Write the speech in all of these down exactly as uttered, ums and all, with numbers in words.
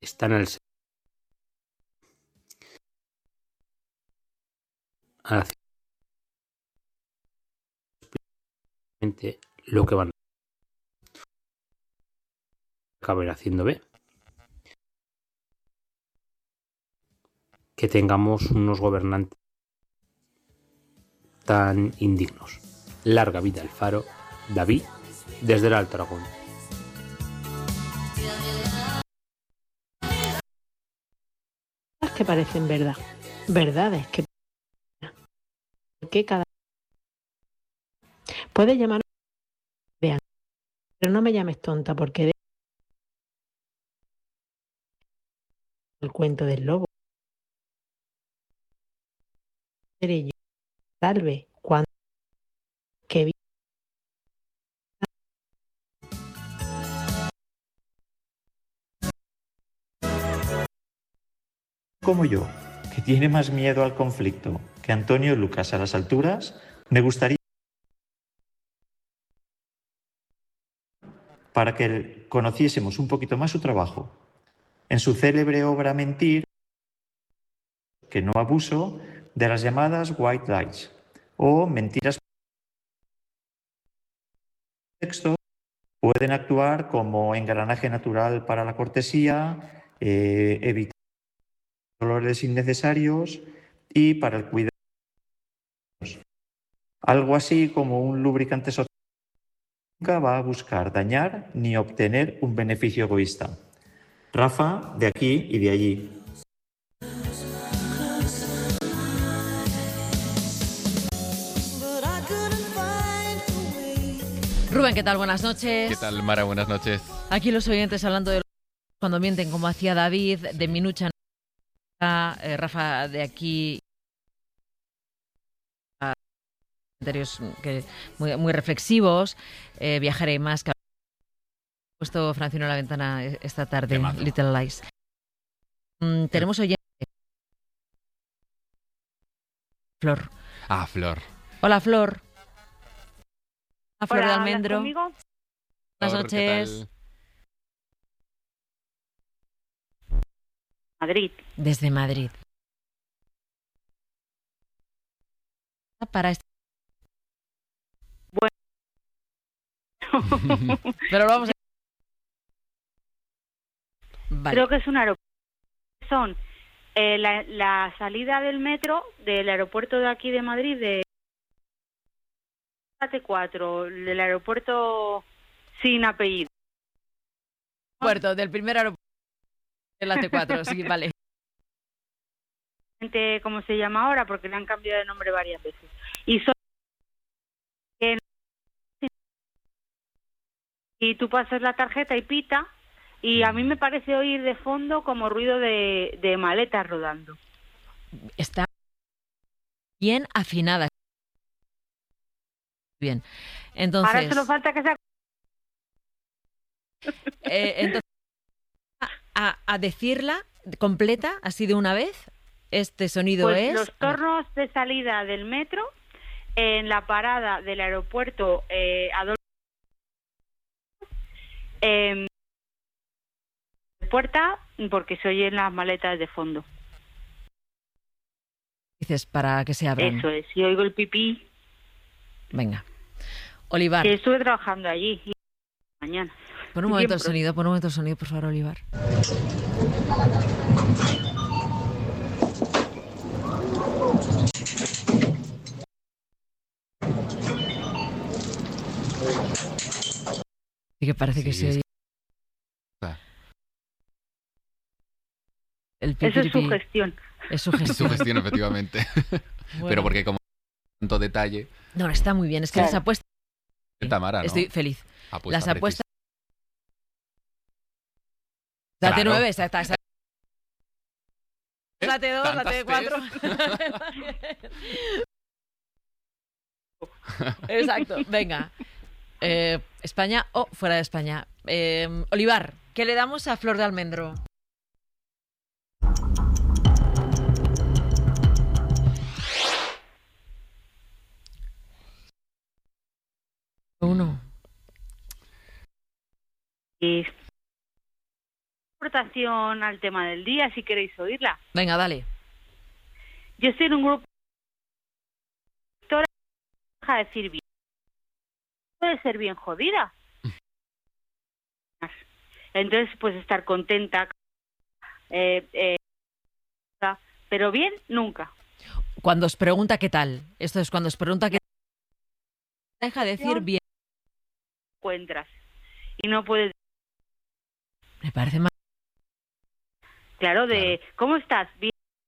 están al a lo que van a acabar haciendo B. Que tengamos unos gobernantes tan indignos. Larga vida al Faro, David, desde el Alto Aragón. Que parecen verdad, verdades que que cada puedes llamar vean, pero no me llames tonta porque de el cuento del lobo. Seré yo, salve, cuando que vi como yo, que tiene más miedo al conflicto que Antonio Lucas a las alturas, me gustaría para que conociésemos un poquito más su trabajo. En su célebre obra Mentir, que no abuso, de las llamadas white lies, o mentiras textos, pueden actuar como engranaje natural para la cortesía, eh, evitar dolores innecesarios y para el cuidado. Algo así como un lubricante social nunca va a buscar dañar ni obtener un beneficio egoísta. Rafa, de aquí y de allí. Rubén, ¿qué tal? Buenas noches. ¿Qué tal, Mara? Buenas noches. Aquí los oyentes hablando de cuando mienten, como hacía David, de Minucha, eh, Rafa, de aquí, comentarios que muy, muy reflexivos, eh, Viajaré más, que ha puesto Francino a la ventana esta tarde, Little Lies. Mm, tenemos oyentes. Flor. Ah, Flor. Hola, Flor. Hola, Flor Hola, de Almendro. ¿conmigo? Buenas noches. Madrid. Desde Madrid. Para este... Bueno. Pero vamos a... Vale. Creo que es un aeropuerto. Son eh, la, la salida del metro del aeropuerto de aquí de Madrid, de T cuatro, del aeropuerto sin apellido. Puerto, del primer aeropuerto de la T cuatro, sí, vale. ¿Cómo se llama ahora? Porque le han cambiado de nombre varias veces. Y son... Y tú pasas la tarjeta y pita, y a mí me parece oír de fondo como ruido de, de maletas rodando. Está bien afinada. Bien. Entonces... Ahora solo falta que sea... Eh, entonces, a, a decirla completa, así de una vez, este sonido pues es... los tornos de salida del metro en la parada del aeropuerto eh, Adolfo... Eh, puerta, porque se oyen las maletas de fondo. Dices, para que se abran. Eso es, y oigo el pipí. Venga. Olivar. Que estuve trabajando allí y mañana. Pon un momento el sonido, pon un momento el sonido, por favor, Olivar. Sí que parece sí, que se oye. El Eso es su gestión. Es su gestión. Es su gestión, efectivamente. Bueno. Pero porque como tanto detalle... No, está muy bien. Es que claro. Las apuestas... Tamara, ¿no? Estoy feliz. Apuesta las apuestas... La claro. T nueve, está, está, está. La T dos, la T cuatro. Exacto, venga. Eh, ¿España o fuera de España? Eh, Olivar, ¿qué le damos a Flor de Almendro? Uno. Y Aportación al tema del día, si queréis oírla. Venga, dale. Yo estoy en un grupo deja de decir bien. Puede ser bien jodida. Entonces, pues estar contenta, eh, eh, pero bien, nunca. Cuando os pregunta qué tal, esto es cuando os pregunta qué tal, deja de decir bien. Encuentras y no puedes. Me parece mal. Claro, de claro. ¿Cómo estás? Bien.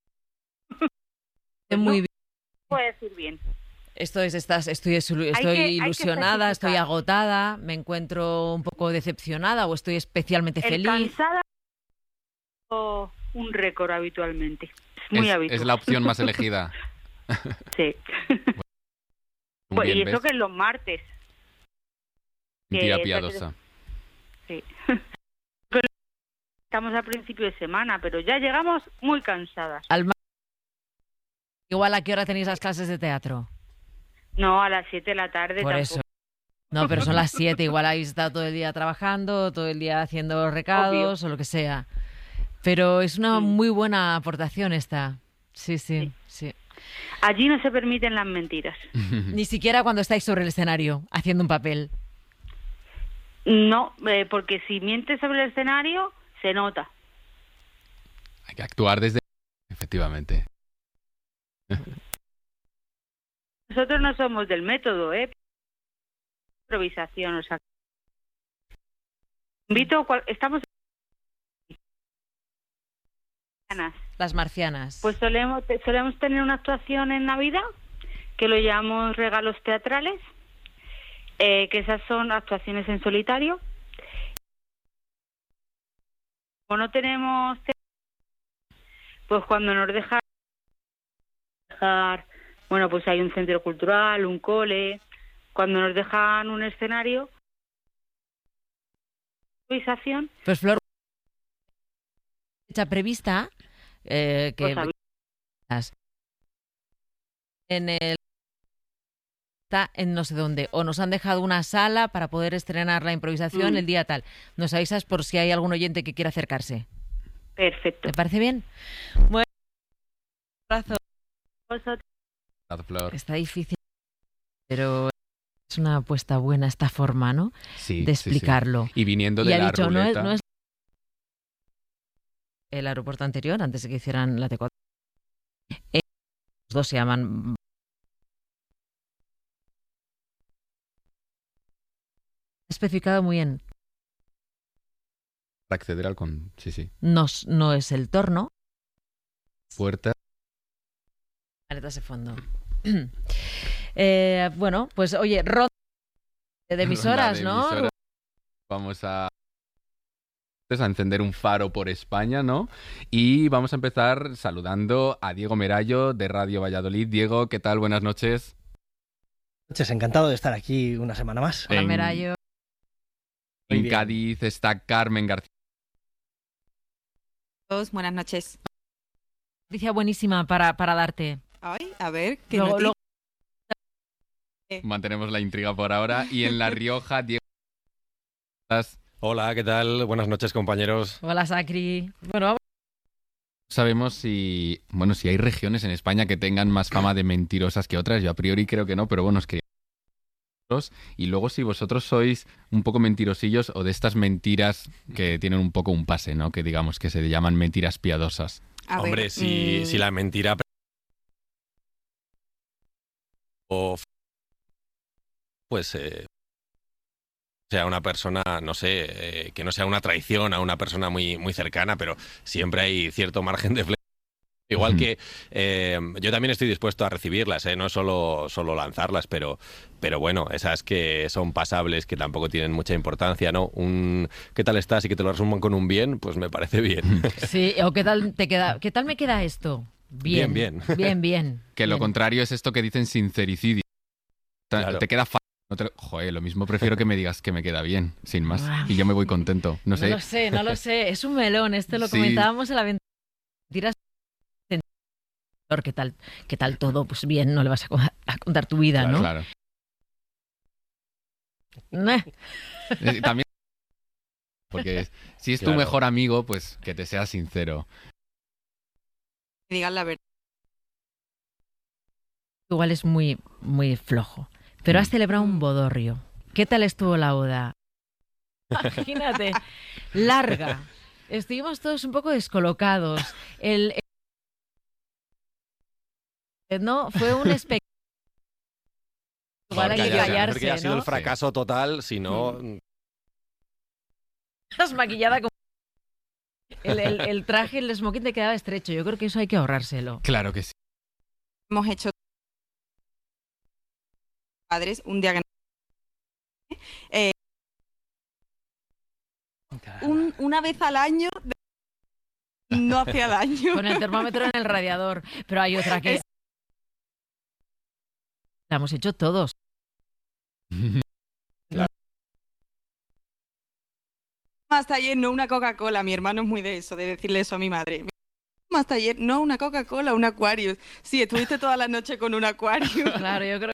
Muy bien. No puedo decir bien. Esto es, estás, estoy, estoy que, ilusionada, estoy agotada, me encuentro un poco decepcionada o estoy especialmente El feliz. Cansada o un récord habitualmente. Es muy es, habitual. Es la opción más elegida. Sí. Bueno, bien, y eso ¿ves? Que es los martes. Mentira piadosa. Sí. Estamos a principio de semana, pero ya llegamos muy cansadas. Al mar... Igual, ¿a qué hora tenéis las clases de teatro? No, a las siete de la tarde. Por tampoco. Eso. No, pero son las siete. Igual habéis estado todo el día trabajando, todo el día haciendo recados Obvio. O lo que sea. Pero es una sí. muy buena aportación esta. Sí, sí, sí, sí. Allí no se permiten las mentiras. Ni siquiera cuando estáis sobre el escenario, haciendo un papel. No, eh, porque si mientes sobre el escenario, se nota. Hay que actuar desde... Efectivamente. Nosotros no somos del método, ¿eh? Improvisación, o sea. Invito, estamos. Las marcianas. Pues solemos, solemos tener una actuación en Navidad que lo llamamos regalos teatrales, eh, que esas son actuaciones en solitario. Como no tenemos, pues cuando nos dejan dejar, bueno, pues hay un centro cultural, un cole, cuando nos dejan un escenario, improvisación. Pues Flor, fecha prevista. Eh, que pues en el está en no sé dónde o nos han dejado una sala para poder estrenar la improvisación mm. el día tal. Nos avisas por si hay algún oyente que quiera acercarse. Perfecto. ¿Te parece bien? Bueno, un abrazo. Flor. Está difícil, pero es una apuesta buena esta forma, ¿no? Sí, de explicarlo. Sí, sí. Y viniendo de y ha la dicho, ruleta... no es, no es el aeropuerto anterior, antes de que hicieran la T cuatro. Eh, los dos se llaman... Especificado muy bien. Para acceder al con... Sí, sí. No, no es el torno. Puerta. Maletas de fondo. eh, bueno, pues oye, ronda de emisoras, de ¿no? Emisoras. Vamos a... a encender un faro por España, ¿no? Y vamos a empezar saludando a Diego Merallo de Radio Valladolid. Diego, ¿qué tal? Buenas noches. Buenas noches, encantado de estar aquí una semana más. Hola, en, Merallo. En Cádiz está Carmen García. Buenas noches. Noticia buenísima para, para darte. Ay, a ver, ¿qué luego, noticia? Luego... Mantenemos la intriga por ahora. Y en La Rioja, Diego... Hola, ¿qué tal? Buenas noches, compañeros. Hola, Sacri. Bueno, vamos. Sabemos si, bueno, si hay regiones en España que tengan más fama de mentirosas que otras. Yo a priori creo que no, pero bueno, es que... Y luego si vosotros sois un poco mentirosillos o de estas mentiras que tienen un poco un pase, ¿no? Que digamos que se llaman mentiras piadosas. A Hombre, ver, si, mmm... si la mentira... O... Pues... Eh... sea una persona, no sé, eh, que no sea una traición a una persona muy, muy cercana, pero siempre hay cierto margen de flexibilidad. Igual que eh, yo también estoy dispuesto a recibirlas, ¿eh? No solo, solo lanzarlas, pero, pero bueno, esas que son pasables, que tampoco tienen mucha importancia, ¿no? Un ¿qué tal estás? Y que te lo resuman con un bien, pues me parece bien. Sí, o ¿qué tal te queda? ¿Qué tal me queda esto? Bien, bien. Bien, bien. bien que bien. Lo contrario es esto que dicen sincericidio. Claro. Te queda fácil. No te... Joder, lo mismo prefiero que me digas que me queda bien, sin más. Y yo me voy contento. No sé. No lo sé, no lo sé. Es un melón. Esto lo sí. comentábamos en la ventana. Tiras... ¿Qué tal, ¿Qué tal todo? Pues bien, no le vas a contar tu vida, claro, ¿no? Claro. También Porque es- si es tu Claro. mejor amigo, pues que te sea sincero. Que digan la verdad. Igual es muy, muy flojo. Pero has Mm. celebrado un bodorrio. ¿Qué tal estuvo la boda? Imagínate, larga. Estuvimos todos un poco descolocados. El, el- no, fue un espectáculo. Igual hay Porque que haya- callarse, porque ha sido ¿no? el fracaso total, si no... Estás maquillada como... El, el- el traje, el smoking te quedaba estrecho. Yo creo que eso hay que ahorrárselo. Claro que sí. Hemos hecho padres un día que eh, un- una vez al año no hacía daño. Con el termómetro en el radiador. Pero hay otra que... Es- La hemos hecho todos. Hasta ayer no una Coca-Cola. Mi hermano es muy de eso, de decirle eso a mi madre. Hasta ayer no una Coca-Cola, un Aquarius. Sí, estuviste toda la noche con un Aquarius. Claro, yo creo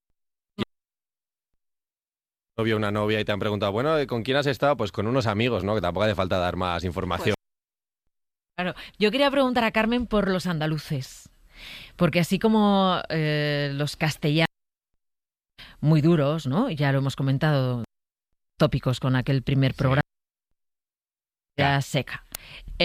novio o una novia y te han preguntado, bueno, ¿con quién has estado? Pues con unos amigos, ¿no? Que tampoco hace falta dar más información. Claro, yo quería preguntar a Carmen por los andaluces, porque así como eh, los castellanos, muy duros, ¿no? Ya lo hemos comentado, tópicos con aquel primer programa, ya seca.